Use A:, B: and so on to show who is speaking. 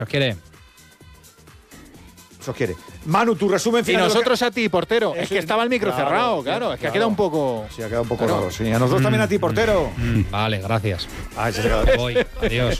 A: Os quiere.
B: Eso quiere. Manu, tu resumen
C: Y
B: final.
C: nosotros a ti, portero. Es
B: Eso
C: que estaba el micro
B: claro,
C: cerrado, claro. Es que ha
B: claro.
C: quedado un poco.
B: Sí, ha quedado un poco
C: Claro.
B: raro. Sí, a nosotros también a ti, portero.
A: Vale, gracias.
B: Ah, ese se ha quedado.
A: Voy. Adiós.